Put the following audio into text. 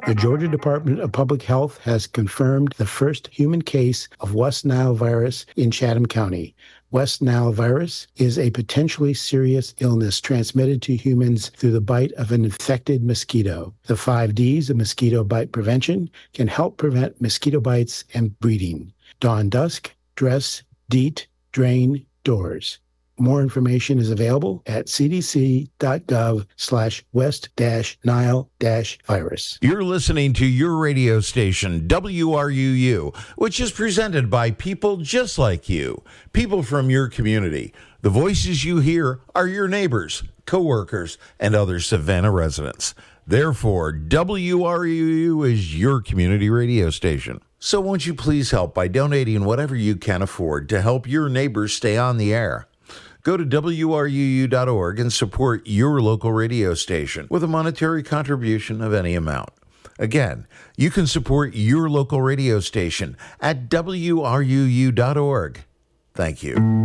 The Georgia Department of Public Health has confirmed the first human case of West Nile virus in Chatham County. West Nile virus is a potentially serious illness transmitted to humans through the bite of an infected mosquito. The 5 Ds of mosquito bite prevention can help prevent mosquito bites and breeding. Dawn dusk, dress, DEET, drain, doors. More information is available at cdc.gov/west-nile-virus. You're listening to your radio station, WRUU, which is presented by people just like you, people from your community. The voices you hear are your neighbors, coworkers, and other Savannah residents. Therefore, WRUU is your community radio station. So won't you please help by donating whatever you can afford to help your neighbors stay on the air? Go to WRUU.org and support your local radio station with a monetary contribution of any amount. Again, you can support your local radio station at WRUU.org. Thank you.